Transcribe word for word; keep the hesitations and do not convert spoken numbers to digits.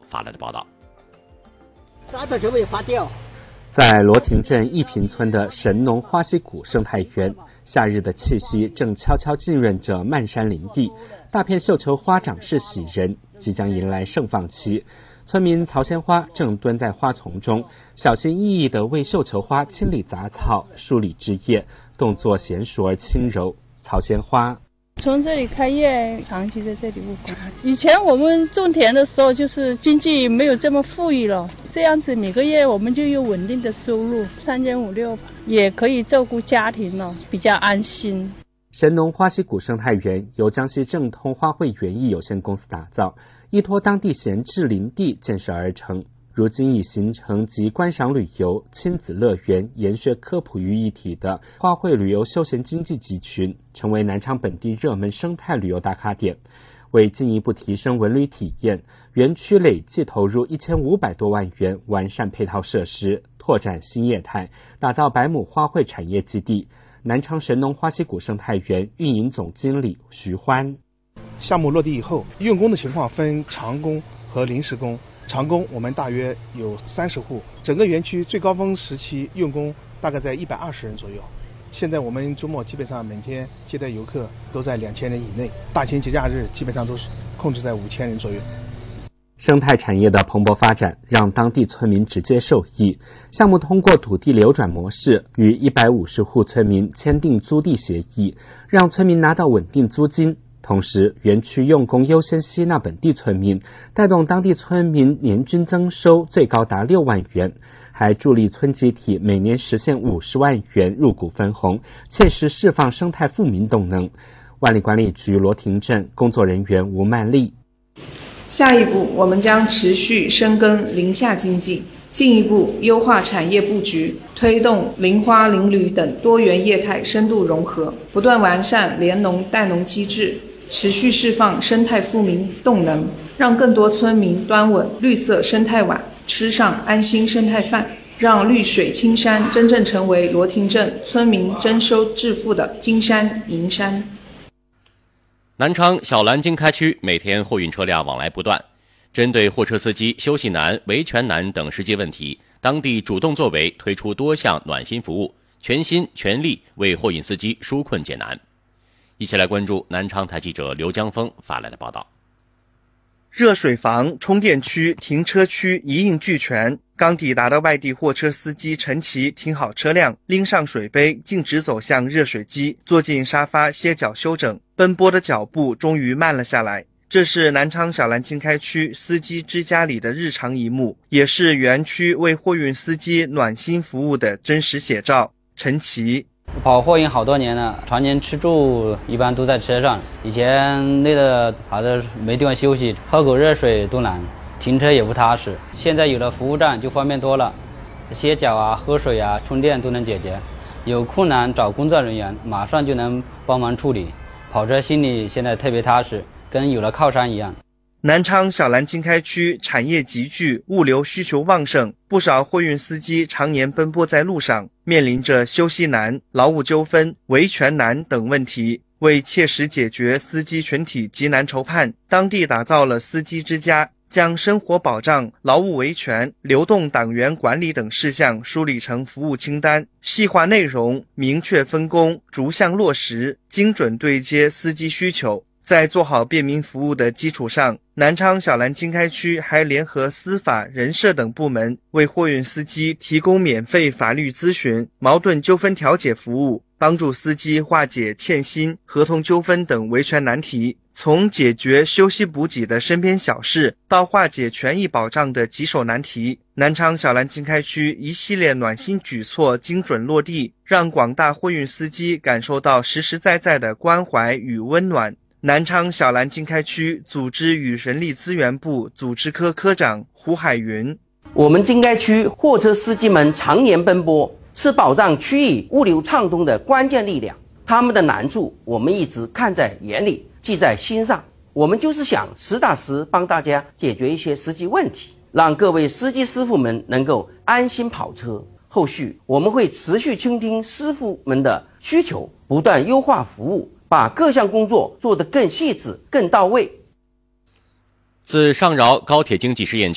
发来的报道。 抓到就会发掉。 在罗亭镇一坪村的神农花溪谷生态园，夏日的气息正悄悄浸润着漫山林地，大片绣球花长势喜人，即将迎来盛放期。村民曹鲜花正蹲在花丛中，小心翼翼地为绣球花清理杂草、梳理枝叶，动作娴熟而轻柔。曹鲜花从这里开业，长期在这里务工。以前我们种田的时候，就是经济没有这么富裕了，这样子每个月我们就有稳定的收入，三点五六，也可以照顾家庭了，比较安心。 神农花溪谷生态园由江西正通花卉园艺有限公司打造，依托当地闲置林地建设而成，如今已形成集观赏旅游、亲子乐园、研学科普于一体的花卉旅游休闲经济集群，成为南昌本地热门生态旅游打卡点。为进一步提升文旅体验，园区累计投入一千五百多万元，完善配套设施，拓展新业态，打造百亩花卉产业基地。南昌神农花溪谷生态园运营总经理徐欢， 项目落地以后，用工的情况分长工和临时工。长工我们大约有三十户，整个园区最高峰时期用工大概在一百二十人左右。现在我们周末基本上每天接待游客都在两千人以内，大型节假日基本上都是控制在五千人左右。 生态产业的蓬勃发展让当地村民直接受益。项目通过土地流转模式，与一百五十户村民签订租地协议，让村民拿到稳定租金。同时，园区用工优先吸纳本地村民，带动当地村民年均增收最高达六万元，还助力村集体每年实现五十万元入股分红，切实释放生态富民动能。万里管理局罗亭镇工作人员吴曼丽。 下一步，我们将持续深耕林下经济，进一步优化产业布局，推动林花林旅等多元业态深度融合，不断完善联农带农机制，持续释放生态富民动能，让更多村民端稳绿色生态碗，吃上安心生态饭，让绿水青山真正成为罗亭镇村民增收致富的金山银山。 南昌小蓝经开区每天货运车辆往来不断，针对货车司机休息难、维权难等实际问题，当地主动作为，推出多项暖心服务，全心全力为货运司机纾困解难。一起来关注南昌台记者刘江峰发来的报道。 热水房、充电区、停车区一应俱全。刚抵达的外地货车司机陈奇停好车辆，拎上水杯，径直走向热水机，坐进沙发歇脚休整，奔波的脚步终于慢了下来。这是南昌小蓝经开区司机之家里的日常一幕，也是园区为货运司机暖心服务的真实写照。陈奇跑货运好多年了，常年吃住一般都在车上，以前累得跑的没地方休息，喝口热水都难，停车也不踏实。现在有了服务站就方便多了，歇脚啊、喝水啊、充电都能解决，有困难找工作人员马上就能帮忙处理，跑车心里现在特别踏实，跟有了靠山一样。 南昌小蓝经开区产业集聚，物流需求旺盛，不少货运司机常年奔波在路上，面临着休息难、劳务纠纷、维权难等问题。为切实解决司机群体急难愁盼，当地打造了司机之家，将生活保障、劳务维权、流动党员管理等事项梳理成服务清单，细化内容，明确分工，逐项落实，精准对接司机需求。在做好便民服务的基础上，南昌小蓝经开区还联合司法、人社等部门，为货运司机提供免费法律咨询、矛盾纠纷调解服务，帮助司机化解欠薪、合同纠纷等维权难题。从解决休息补给的身边小事，到化解权益保障的棘手难题，南昌小蓝经开区一系列暖心举措精准落地，让广大货运司机感受到实实在在的关怀与温暖。南昌小蓝经开区组织与人力资源部组织科科长胡海云， 我们经开区货车司机们常年奔波，是保障区域物流畅通的关键力量，他们的难处我们一直看在眼里，记在心上。我们就是想实打实帮大家解决一些实际问题，让各位司机师傅们能够安心跑车。后续我们会持续倾听师傅们的需求，不断优化服务，把各项工作做得更细致、更到位。 自上饶高铁经济试验区